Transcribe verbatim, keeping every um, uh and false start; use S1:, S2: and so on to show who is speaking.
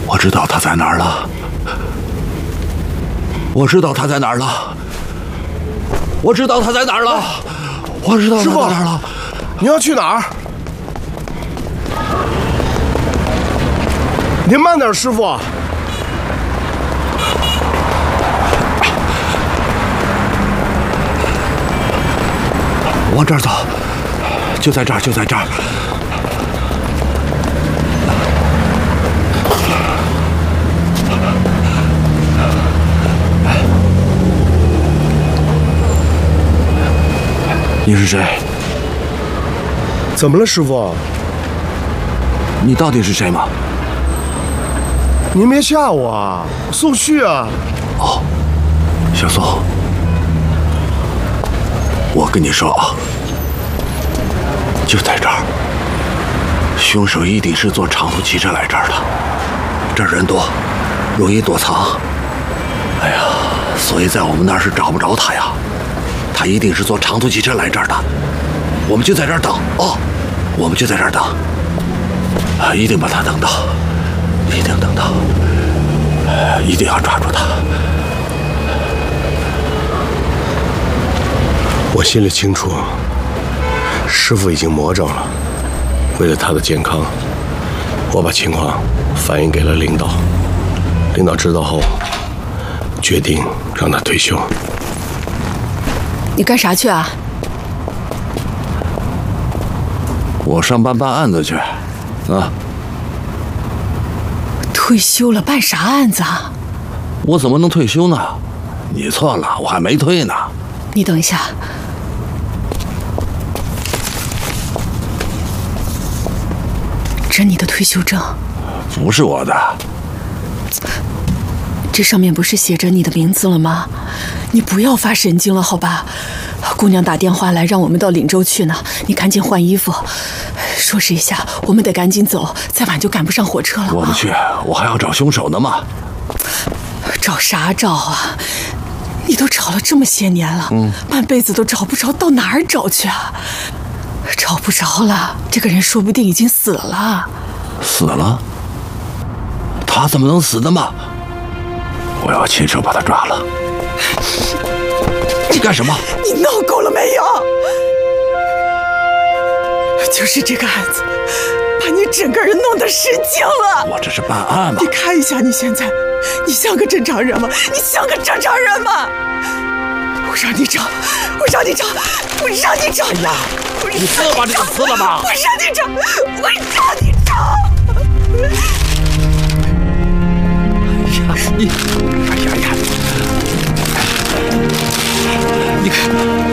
S1: 我知道他在哪儿了，我知道他在哪儿了，我知道他在哪儿了，我知道他在哪儿了。
S2: 你要去哪儿？您慢点，师傅。
S1: 往这儿走，就在这儿，就在这儿。 你是谁？
S2: 怎么了，师傅？
S1: 你到底是谁吗？
S2: 您别吓我啊！宋旭啊！
S1: 哦，小宋，我跟你说啊，就在这儿，凶手一定是坐长途汽车来这儿的。这儿人多，容易躲藏。哎呀，所以在我们那儿是找不着他呀。 他一定是坐长途汽车来这儿的，我们就在这儿等哦，我们就在这儿等，啊，一定把他等到，一定等到，一定要抓住他。
S2: 我心里清楚，师傅已经魔怔了。为了他的健康，我把情况反映给了领导，领导知道后，决定让他退休。
S3: 你干啥去啊？
S1: 我上班办案子去，啊。
S3: 退休了办啥案子啊？
S1: 我怎么能退休呢？你错了，我还没退呢。
S3: 你等一下，这你的退休证？
S1: 不是我的。
S3: 这上面不是写着你的名字了吗？ 你不要发神经了，好吧？姑娘打电话来让我们到岭州去呢，你赶紧换衣服，收拾一下，我们得赶紧走，再晚就赶不上火车了。
S1: 我不去，我还要找凶手呢嘛。
S3: 找啥找啊？你都找了这么些年了，嗯，半辈子都找不着，到哪儿找去啊？找不着了，这个人说不定已经死了。
S1: 死了？他怎么能死的嘛？我要亲手把他抓了。 你干什么？
S3: 你闹够了没有？就是这个案子，把你整个人弄得失禁了。
S1: 我这是办案嘛。
S3: 你看一下你现在，你像个正常人吗？你像个正常人吗？我让你找，我让你找，我让你找。
S1: 哎呀，你撕了吧，这个撕了吧。
S3: 我让你找，我让你找。
S1: 哎呀，你，哎呀呀。 你看。